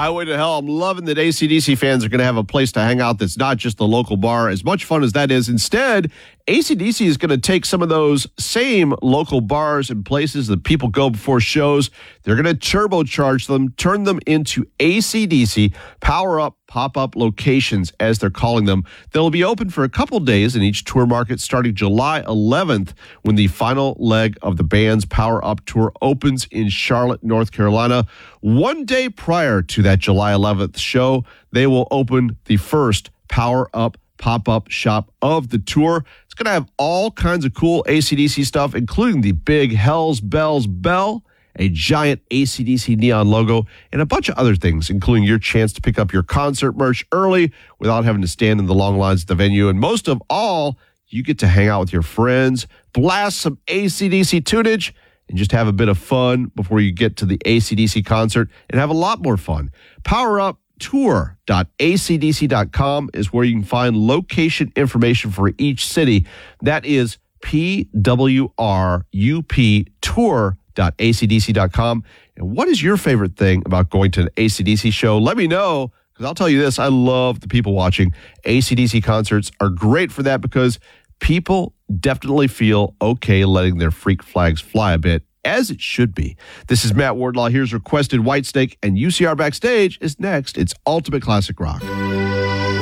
Highway to Hell. I'm loving that AC/DC fans are going to have a place to hang out that's not just the local bar. As much fun as that is, instead, AC/DC is going to take some of those same local bars and places that people go before shows. They're going to turbocharge them, turn them into AC/DC Power Up pop-up locations, as they're calling them. They'll be open for a couple days in each tour market starting July 11th when the final leg of the band's Power Up tour opens in Charlotte, North Carolina. One day prior to that July 11th show, they will open the first Power Up pop-up shop of the tour. It's going to have all kinds of cool AC/DC stuff, including the big Hells Bells bell, a giant AC/DC neon logo, and a bunch of other things, including your chance to pick up your concert merch early without having to stand in the long lines at the venue. And most of all, you get to hang out with your friends, blast some AC/DC tunage, and just have a bit of fun before you get to the AC/DC concert and have a lot more fun. PowerUpTour.acdc.com is where you can find location information for each city. That is PWRUP Tour.acdc.com. And what is your favorite thing about going to an AC/DC show? Let me know, because I'll tell you this, I love the people watching. AC/DC concerts are great for that because people definitely feel okay letting their freak flags fly a bit, as it should be. This is Matt Wardlaw. Here's Requested Whitesnake, and UCR Backstage is next. It's Ultimate Classic Rock.